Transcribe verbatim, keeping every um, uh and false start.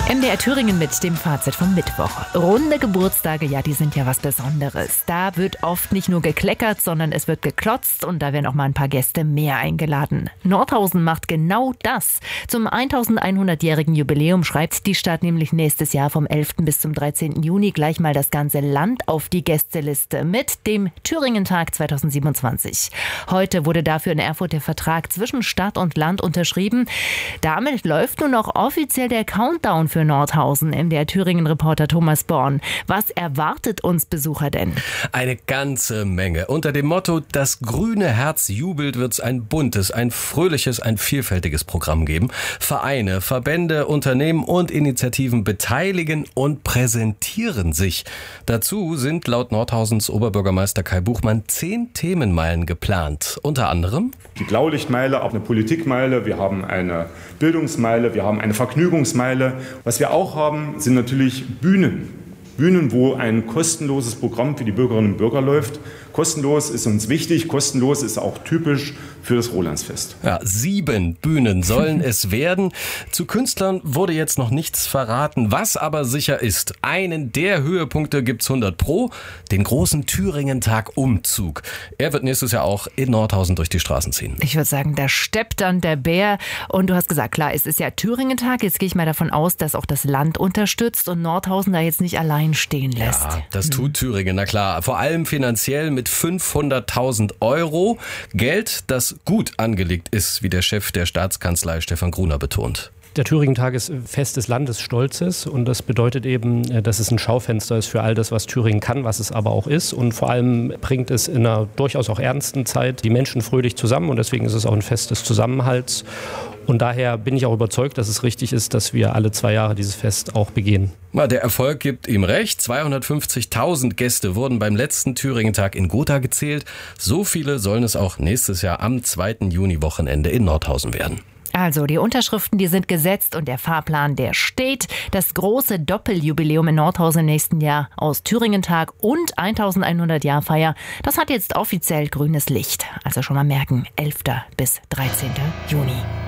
M D R Thüringen mit dem Fazit vom Mittwoch. Runde Geburtstage, ja, die sind ja was Besonderes. Da wird oft nicht nur gekleckert, sondern es wird geklotzt und da werden auch mal ein paar Gäste mehr eingeladen. Nordhausen macht genau das. Zum eintausendeinhundertjährigen Jubiläum schreibt die Stadt nämlich nächstes Jahr vom elften bis zum dreizehnten Juni gleich mal das ganze Land auf die Gästeliste mit dem Thüringen-Tag zweitausendsiebenundzwanzig. Heute wurde dafür in Erfurt der Vertrag zwischen Stadt und Land unterschrieben. Damit läuft nun auch offiziell der Countdown für Für Nordhausen. M D R Thüringen-Reporter Thomas Born. Was erwartet uns Besucher denn? Eine ganze Menge. Unter dem Motto "Das grüne Herz jubelt" wird es ein buntes, ein fröhliches, ein vielfältiges Programm geben. Vereine, Verbände, Unternehmen und Initiativen beteiligen und präsentieren sich. Dazu sind laut Nordhausens Oberbürgermeister Kai Buchmann zehn Themenmeilen geplant. Unter anderem die Blaulichtmeile, auch eine Politikmeile, wir haben eine Bildungsmeile, wir haben eine Vergnügungsmeile. Was wir auch haben, sind natürlich Bühnen. Bühnen, wo ein kostenloses Programm für die Bürgerinnen und Bürger läuft. Kostenlos ist uns wichtig, kostenlos ist auch typisch für das Rolandsfest. Ja, sieben Bühnen sollen es werden. Zu Künstlern wurde jetzt noch nichts verraten. Was aber sicher ist, einen der Höhepunkte gibt's hundert pro, den großen Thüringen-Tag-Umzug. Er wird nächstes Jahr auch in Nordhausen durch die Straßen ziehen. Ich würde sagen, da steppt dann der Bär. Und du hast gesagt, klar, es ist ja Thüringen-Tag. Jetzt gehe ich mal davon aus, dass auch das Land unterstützt und Nordhausen da jetzt nicht allein stehen lässt. Ja, das tut Thüringen, na klar. Vor allem finanziell mit fünfhunderttausend Euro. Geld, das gut angelegt ist, wie der Chef der Staatskanzlei Stefan Gruner betont. Der Thüringen-Tag ist Fest des Landesstolzes und das bedeutet eben, dass es ein Schaufenster ist für all das, was Thüringen kann, was es aber auch ist. Und vor allem bringt es in einer durchaus auch ernsten Zeit die Menschen fröhlich zusammen und deswegen ist es auch ein Fest des Zusammenhalts. Und daher bin ich auch überzeugt, dass es richtig ist, dass wir alle zwei Jahre dieses Fest auch begehen. Der Erfolg gibt ihm recht. zweihundertfünfzigtausend Gäste wurden beim letzten Thüringen-Tag in Gotha gezählt. So viele sollen es auch nächstes Jahr am zweiten Juni-Wochenende in Nordhausen werden. Also die Unterschriften, die sind gesetzt und der Fahrplan, der steht. Das große Doppeljubiläum in Nordhausen im nächsten Jahr aus Thüringen-Tag und eintausendeinhundert-Jahr-Feier, das hat jetzt offiziell grünes Licht. Also schon mal merken, elften bis dreizehnten Juni.